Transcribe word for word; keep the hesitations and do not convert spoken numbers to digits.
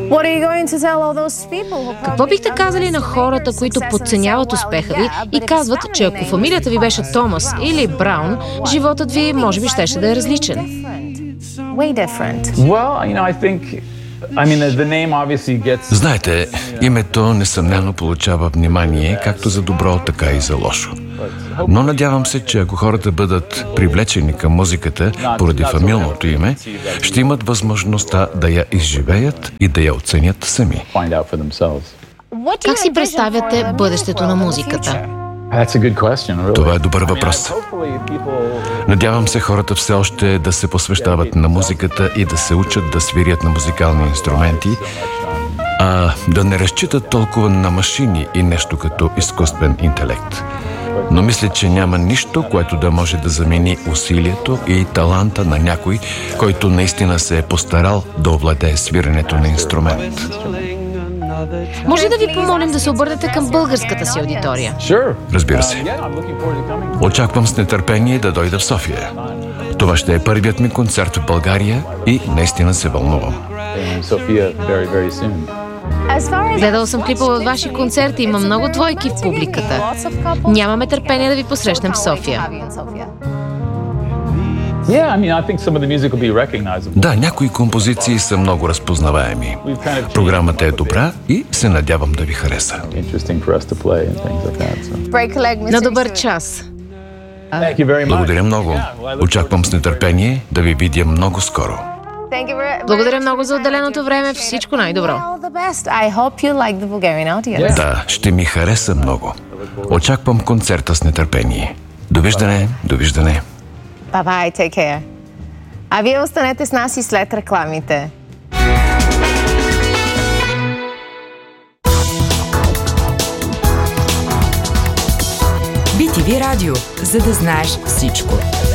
Какво бихте казали на хората, които подценяват успеха ви и казват, че ако фамилията ви беше Томас или Браун, животът ви може би щеше да е различен? Знаете, името несъмнено получава внимание както за добро, така и за лошо. Но надявам се, че ако хората бъдат привлечени към музиката поради фамилното име, ще имат възможността да я изживеят и да я оценят сами. Как си представяте бъдещето на музиката? Това е добър въпрос. Надявам се хората все още да се посвещават на музиката и да се учат да свирят на музикални инструменти, а да не разчитат толкова на машини и нещо като изкуствен интелект. Но мисля, че няма нищо, което да може да замени усилието и таланта на някой, който наистина се е постарал да овладее свирането на инструмент. Може да ви помолим да се обърнете към българската си аудитория? Разбира се. Очаквам с нетърпение да дойда в София. Това ще е първият ми концерт в България и наистина се вълнувам. Гледал съм клипове от ваши концерти, има много двойки в публиката. Нямаме търпение да ви посрещнем в София. Да, някои композиции са много разпознаваеми. Програмата е добра и се надявам да ви хареса. На добър час! Благодаря много. Очаквам с нетърпение да ви видя много скоро. Благодаря много за отделеното време. Всичко най-добро. Да, ще ми хареса много. Очаквам концерта с нетърпение. Довиждане, довиждане. Bye-bye, take care. А вие останете с нас и след рекламите. би ти ви Радио, за да знаеш всичко.